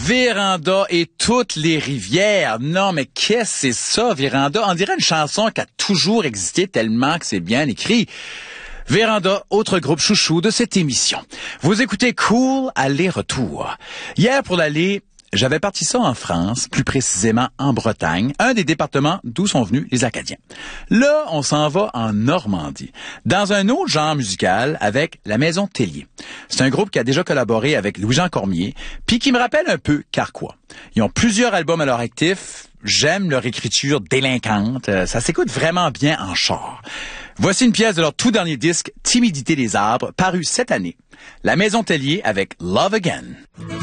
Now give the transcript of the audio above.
Véranda et toutes les rivières. Non, mais qu'est-ce que c'est ça, Véranda? On dirait une chanson qui a toujours existé tellement que c'est bien écrit. Véranda, autre groupe chouchou de cette émission. Vous écoutez Cool aller-retour. Hier, pour l'aller, j'avais parti ça en France, plus précisément en Bretagne, un des départements d'où sont venus les Acadiens. Là, on s'en va en Normandie, dans un autre genre musical avec la Maison Tellier. C'est un groupe qui a déjà collaboré avec Louis-Jean Cormier, puis qui me rappelle un peu Carquois. Ils ont plusieurs albums à leur actif. J'aime leur écriture délinquante. Ça s'écoute vraiment bien en char. Voici une pièce de leur tout dernier disque, Timidité des arbres, paru cette année. La Maison Tellier avec Love Again.